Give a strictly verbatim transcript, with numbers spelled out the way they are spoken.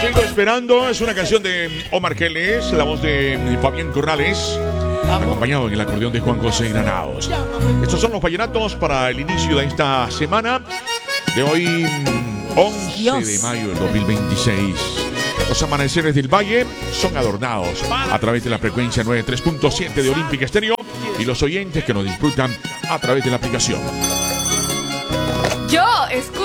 Sigo esperando. Es una canción de Omar Geles, la voz de Fabián Corrales, acompañado en el acordeón de Juan José Granados. Estos son los vallenatos para el inicio de esta semana de hoy, once de mayo del dos mil veintiséis. Los amaneceres del Valle son adornados a través de la frecuencia noventa y tres punto siete de Olímpica Estéreo y los oyentes que nos disfrutan a través de la aplicación. Yo escucho